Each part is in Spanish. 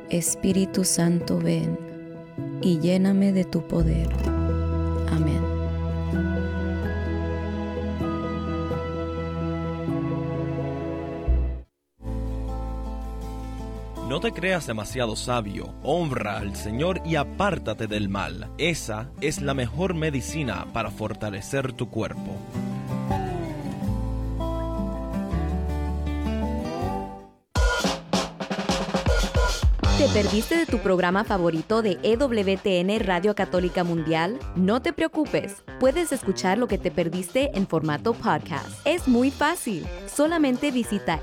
Espíritu Santo, ven y lléname de tu poder. Amén. No te creas demasiado sabio, honra al Señor y apártate del mal. Esa es la mejor medicina para fortalecer tu cuerpo. ¿Te perdiste de tu programa favorito de EWTN Radio Católica Mundial? No te preocupes, puedes escuchar lo que te perdiste en formato podcast. Es muy fácil, solamente visita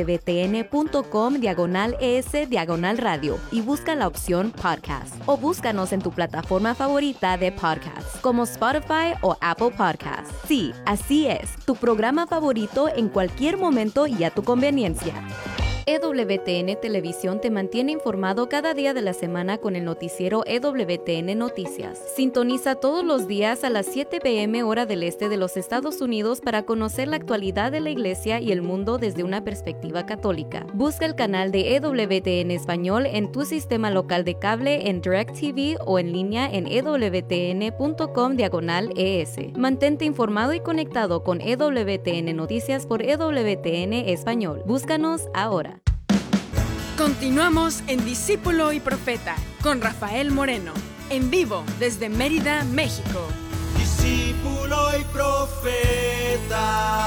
ewtn.com/es/radio y busca la opción podcast. O búscanos en tu plataforma favorita de podcast, como Spotify o Apple Podcasts. Sí, así es, tu programa favorito en cualquier momento y a tu conveniencia. EWTN Televisión te mantiene informado cada día de la semana con el noticiero EWTN Noticias. Sintoniza todos los días a las 7 p.m. hora del este de los Estados Unidos para conocer la actualidad de la Iglesia y el mundo desde una perspectiva católica. Busca el canal de EWTN Español en tu sistema local de cable, en DirecTV o en línea en ewtn.com/es. Mantente informado y conectado con EWTN Noticias por EWTN Español. Búscanos ahora. Continuamos en Discípulo y Profeta con Rafael Moreno, en vivo desde Mérida, México. Discípulo y Profeta.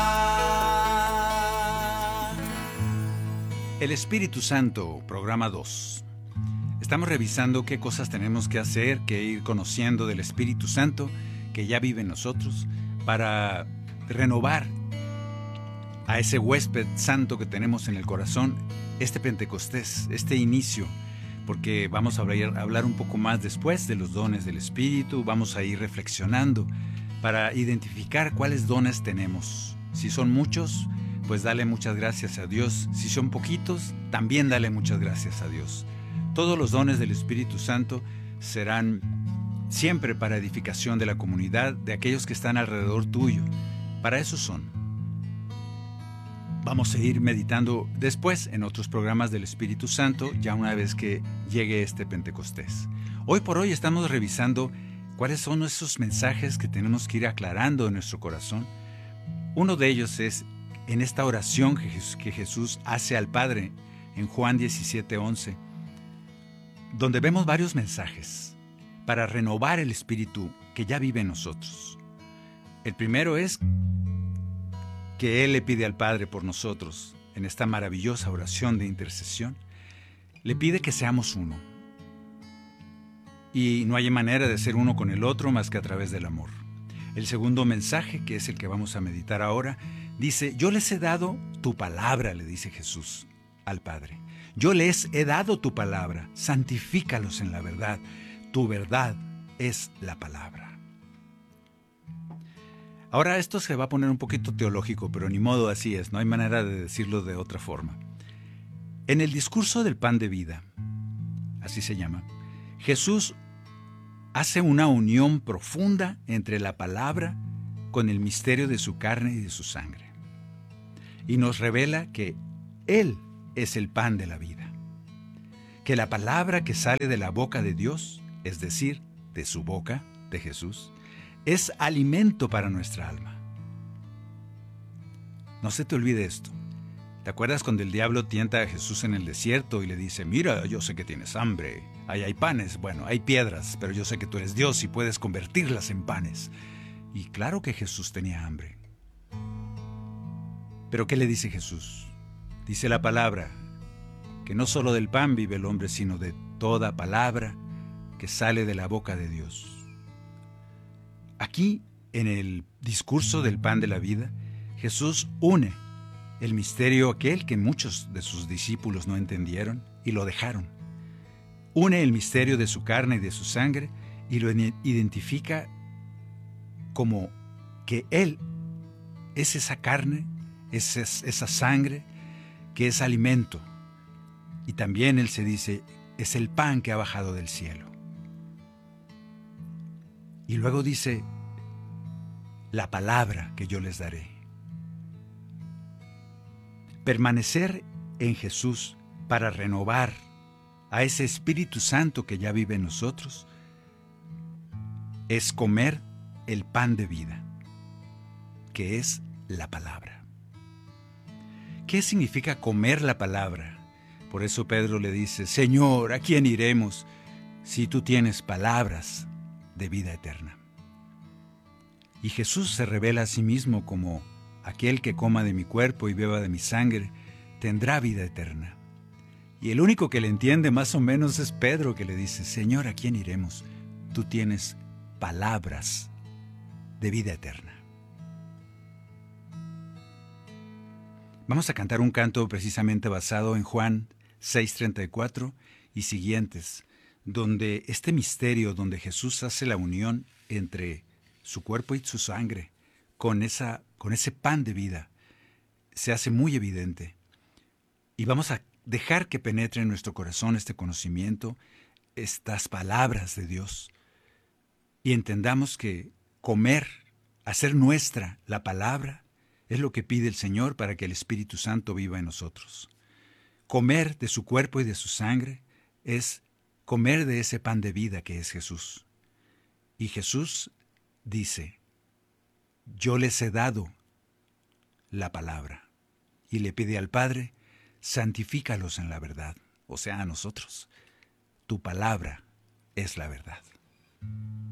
El Espíritu Santo, programa 2. Estamos revisando qué cosas tenemos que hacer, que ir conociendo del Espíritu Santo que ya vive en nosotros para renovar a ese huésped santo que tenemos en el corazón este Pentecostés, este inicio, porque vamos a hablar un poco más después de los dones del Espíritu. Vamos a ir reflexionando para identificar cuáles dones tenemos. Si son muchos, pues dale muchas gracias a Dios. Si son poquitos, también dale muchas gracias a Dios. Todos los dones del Espíritu Santo serán siempre para edificación de la comunidad, de aquellos que están alrededor tuyo. Para eso son. Vamos a ir meditando después en otros programas del Espíritu Santo, ya una vez que llegue este Pentecostés. Hoy por hoy estamos revisando cuáles son esos mensajes que tenemos que ir aclarando en nuestro corazón. Uno de ellos es en esta oración que Jesús hace al Padre en Juan 17:11, donde vemos varios mensajes para renovar el Espíritu que ya vive en nosotros. El primero es que Él le pide al Padre por nosotros en esta maravillosa oración de intercesión. Le pide que seamos uno. Y no hay manera de ser uno con el otro más que a través del amor. El segundo mensaje, que es el que vamos a meditar ahora, dice: yo les he dado tu palabra, le dice Jesús al Padre. Yo les he dado tu palabra, santifícalos en la verdad. Tu verdad es la palabra. Ahora esto se va a poner un poquito teológico, pero ni modo, así es, no hay manera de decirlo de otra forma. En el discurso del pan de vida, así se llama, Jesús hace una unión profunda entre la palabra con el misterio de su carne y de su sangre. Y nos revela que Él es el pan de la vida. Que la palabra que sale de la boca de Dios, es decir, de su boca, de Jesús, es alimento para nuestra alma. No se te olvide esto. ¿Te acuerdas cuando el diablo tienta a Jesús en el desierto y le dice: mira, yo sé que tienes hambre, ahí hay panes, bueno, hay piedras, pero yo sé que tú eres Dios y puedes convertirlas en panes? Y claro que Jesús tenía hambre. ¿Pero qué le dice Jesús? Dice la palabra, que no solo del pan vive el hombre, sino de toda palabra que sale de la boca de Dios. Aquí, en el discurso del pan de la vida, Jesús une el misterio aquel que muchos de sus discípulos no entendieron y lo dejaron. Une el misterio de su carne y de su sangre y lo identifica como que Él es esa carne, es esa sangre que es alimento. Y también Él se dice, es el pan que ha bajado del cielo. Y luego dice, la palabra que yo les daré. Permanecer en Jesús para renovar a ese Espíritu Santo que ya vive en nosotros, es comer el pan de vida, que es la palabra. ¿Qué significa comer la palabra? Por eso Pedro le dice, Señor, ¿a quién iremos si tú tienes palabras de vida eterna? Y Jesús se revela a sí mismo como aquel que coma de mi cuerpo y beba de mi sangre tendrá vida eterna. Y el único que le entiende más o menos es Pedro, que le dice, Señor, ¿a quién iremos? Tú tienes palabras de vida eterna. Vamos a cantar un canto precisamente basado en Juan 6:34 y siguientes, donde este misterio, donde Jesús hace la unión entre su cuerpo y su sangre con ese pan de vida, se hace muy evidente. Y vamos a dejar que penetre en nuestro corazón este conocimiento, estas palabras de Dios, y entendamos que comer, hacer nuestra la palabra, es lo que pide el Señor para que el Espíritu Santo viva en nosotros. Comer de su cuerpo y de su sangre es comer de ese pan de vida que es Jesús. Y Jesús dice, yo les he dado la palabra. Y le pide al Padre, santifícalos en la verdad, o sea, a nosotros. Tu palabra es la verdad.